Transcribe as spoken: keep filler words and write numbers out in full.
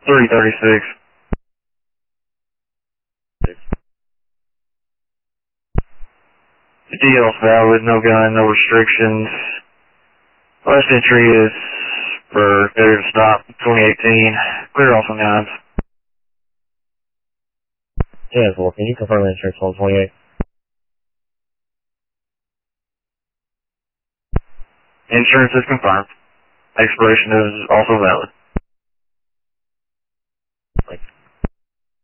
three thirty-six. The D L's valid, no gun, no restrictions. Last entry is for failure to stop, twenty eighteen. Clear all some guns. ten four, can you confirm insurance on twenty-eight? Insurance is confirmed. Expiration is also valid.